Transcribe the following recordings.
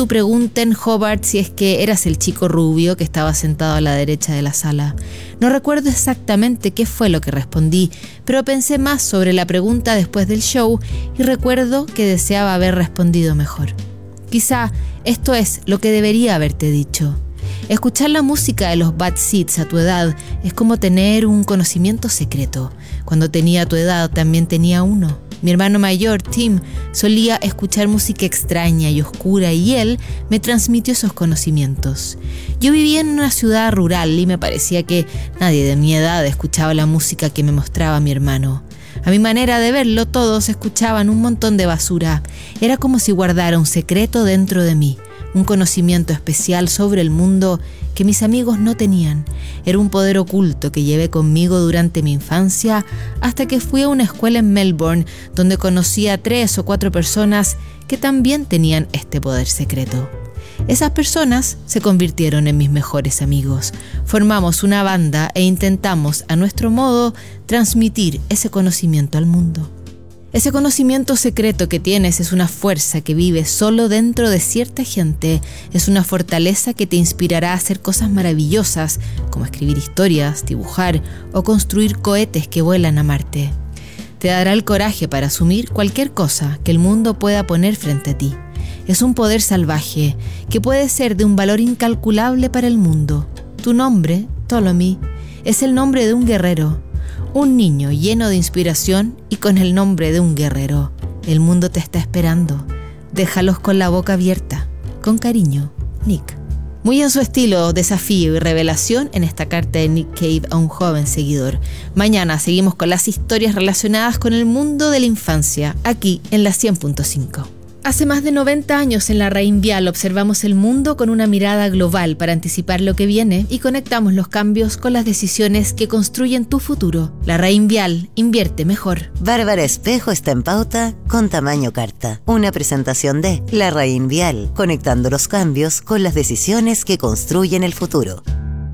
tu pregunta en Hobart si es que eras el chico rubio que estaba sentado a la derecha de la sala. No recuerdo exactamente qué fue lo que respondí, pero pensé más sobre la pregunta después del show y recuerdo que deseaba haber respondido mejor. Quizá esto es lo que debería haberte dicho. Escuchar la música de los Bad Seeds a tu edad es como tener un conocimiento secreto. Cuando tenía tu edad también tenía uno. Mi hermano mayor, Tim, solía escuchar música extraña y oscura y él me transmitió esos conocimientos. Yo vivía en una ciudad rural y me parecía que nadie de mi edad escuchaba la música que me mostraba mi hermano. A mi manera de verlo, todos escuchaban un montón de basura. Era como si guardara un secreto dentro de mí, un conocimiento especial sobre el mundo que mis amigos no tenían. Era un poder oculto que llevé conmigo durante mi infancia hasta que fui a una escuela en Melbourne donde conocí a 3 o 4 personas que también tenían este poder secreto. Esas personas se convirtieron en mis mejores amigos. Formamos una banda e intentamos, a nuestro modo, transmitir ese conocimiento al mundo. Ese conocimiento secreto que tienes es una fuerza que vive solo dentro de cierta gente. Es una fortaleza que te inspirará a hacer cosas maravillosas, como escribir historias, dibujar o construir cohetes que vuelan a Marte. Te dará el coraje para asumir cualquier cosa que el mundo pueda poner frente a ti. Es un poder salvaje que puede ser de un valor incalculable para el mundo. Tu nombre, Ptolemy, es el nombre de un guerrero. Un niño lleno de inspiración y con el nombre de un guerrero. El mundo te está esperando. Déjalos con la boca abierta. Con cariño, Nick. Muy en su estilo, desafío y revelación en esta carta de Nick Cave a un joven seguidor. Mañana seguimos con las historias relacionadas con el mundo de la infancia, aquí en la 100.5. Hace más de 90 años en la Raín Vial observamos el mundo con una mirada global para anticipar lo que viene y conectamos los cambios con las decisiones que construyen tu futuro. La Raín Vial, invierte mejor. Bárbara Espejo está en pauta con tamaño carta. Una presentación de La Raín Vial, conectando los cambios con las decisiones que construyen el futuro.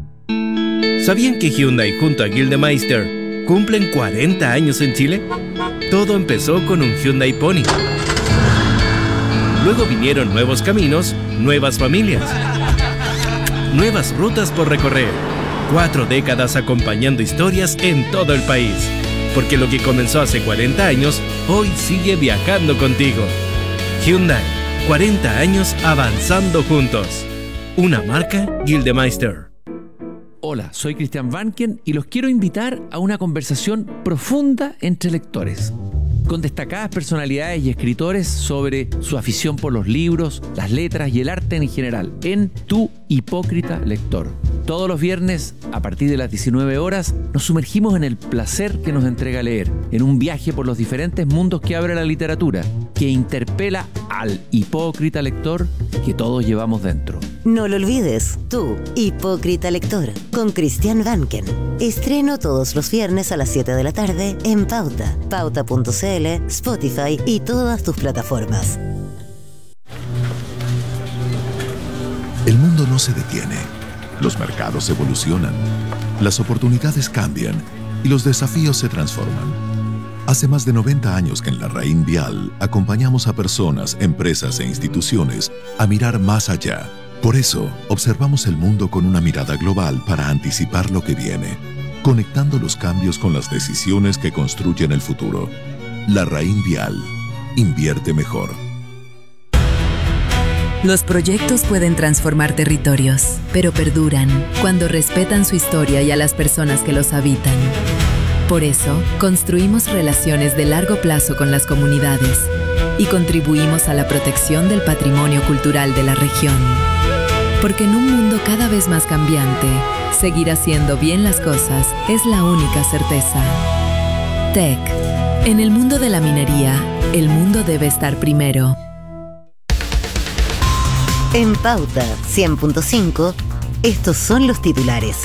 ¿Sabían que Hyundai junto a Gildemeister cumplen 40 años en Chile? Todo empezó con un Hyundai Pony. Luego vinieron nuevos caminos, nuevas familias, nuevas rutas por recorrer. 4 décadas acompañando historias en todo el país. Porque lo que comenzó hace 40 años, hoy sigue viajando contigo. Hyundai, 40 años avanzando juntos. Una marca Gildemeister. Hola, soy Cristian Vanken y los quiero invitar a una conversación profunda entre lectores, con destacadas personalidades y escritores sobre su afición por los libros, las letras y el arte en general, en Tu Hipócrita Lector. Todos los viernes, a partir de las 19 horas, nos sumergimos en el placer que nos entrega leer, en un viaje por los diferentes mundos que abre la literatura, que interpela al hipócrita lector que todos llevamos dentro. No lo olvides, Tu Hipócrita Lector, con Cristian Vanken. Estreno todos los viernes a las 7 de la tarde en Pauta, pauta.cl, Spotify y todas tus plataformas. El mundo no se detiene. Los mercados evolucionan, las oportunidades cambian y los desafíos se transforman. Hace más de 90 años que en la Raín Vial acompañamos a personas, empresas e instituciones a mirar más allá. Por eso, observamos el mundo con una mirada global para anticipar lo que viene, conectando los cambios con las decisiones que construyen el futuro. La Raín Vial. Invierte mejor. Los proyectos pueden transformar territorios, pero perduran cuando respetan su historia y a las personas que los habitan. Por eso, construimos relaciones de largo plazo con las comunidades y contribuimos a la protección del patrimonio cultural de la región. Porque en un mundo cada vez más cambiante, seguir haciendo bien las cosas es la única certeza. TEC. En el mundo de la minería, el mundo debe estar primero. En Pauta 100.5, estos son los titulares.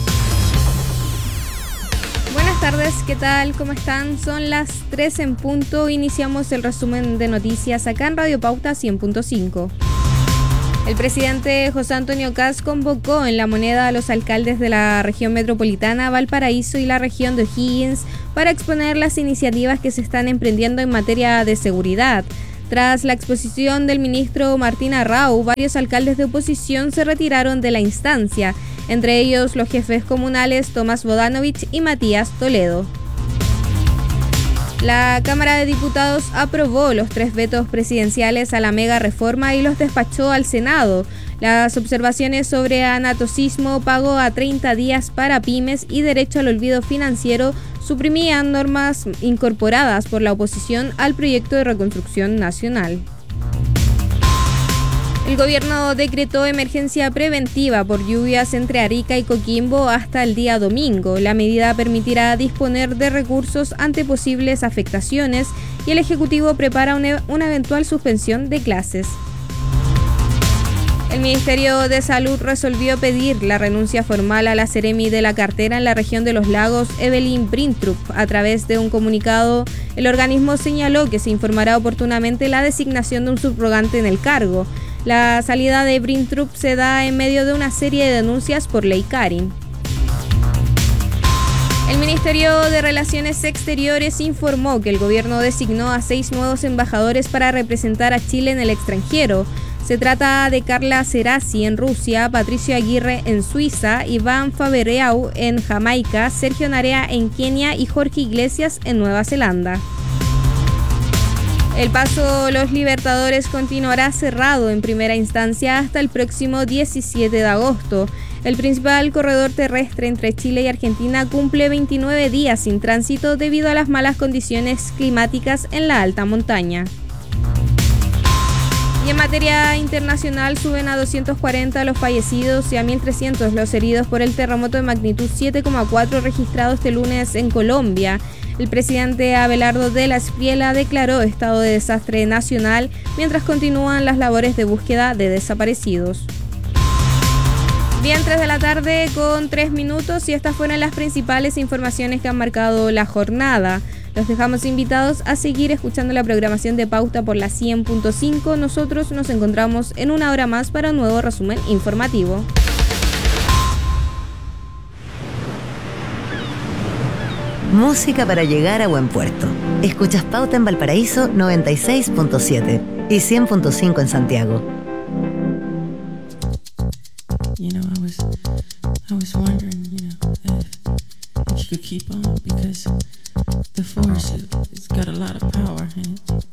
Buenas tardes, ¿qué tal? ¿Cómo están? Son las 3 en punto. Iniciamos el resumen de noticias acá en Radio Pauta 100.5. El presidente José Antonio Kast convocó en La Moneda a los alcaldes de la región metropolitana, Valparaíso y la región de O'Higgins para exponer las iniciativas que se están emprendiendo en materia de seguridad. Tras la exposición del ministro Martín Arrau, varios alcaldes de oposición se retiraron de la instancia, entre ellos los jefes comunales Tomás Bodanovich y Matías Toledo. La Cámara de Diputados aprobó los 3 vetos presidenciales a la mega reforma y los despachó al Senado. Las observaciones sobre anatocismo, pago a 30 días para pymes y derecho al olvido financiero suprimían normas incorporadas por la oposición al proyecto de reconstrucción nacional. El gobierno decretó emergencia preventiva por lluvias entre Arica y Coquimbo hasta el día domingo. La medida permitirá disponer de recursos ante posibles afectaciones y el Ejecutivo prepara una eventual suspensión de clases. El Ministerio de Salud resolvió pedir la renuncia formal a la Seremi de la cartera en la región de los lagos, Evelyn Brintrup. A través de un comunicado, el organismo señaló que se informará oportunamente la designación de un subrogante en el cargo. La salida de Brintrup se da en medio de una serie de denuncias por ley Karin. El Ministerio de Relaciones Exteriores informó que el gobierno designó a 6 nuevos embajadores para representar a Chile en el extranjero. Se trata de Carla Cerasi en Rusia, Patricio Aguirre en Suiza, Iván Fabereau en Jamaica, Sergio Narea en Kenia y Jorge Iglesias en Nueva Zelanda. El paso Los Libertadores continuará cerrado en primera instancia hasta el próximo 17 de agosto. El principal corredor terrestre entre Chile y Argentina cumple 29 días sin tránsito debido a las malas condiciones climáticas en la alta montaña. Y en materia internacional suben a 240 los fallecidos y a 1.300 los heridos por el terremoto de magnitud 7,4 registrado este lunes en Colombia. El presidente Abelardo de la Espriella declaró estado de desastre nacional mientras continúan las labores de búsqueda de desaparecidos. Bien, 3 de la tarde con 3 minutos y estas fueron las principales informaciones que han marcado la jornada. Los dejamos invitados a seguir escuchando la programación de Pauta por la 100.5. Nosotros nos encontramos en una hora más para un nuevo resumen informativo. Música para llegar a buen puerto. Escuchas Pauta en Valparaíso 96.7 y 100.5 en Santiago. You know, I was wondering, if you could keep on because the force, it's got a lot of power in it.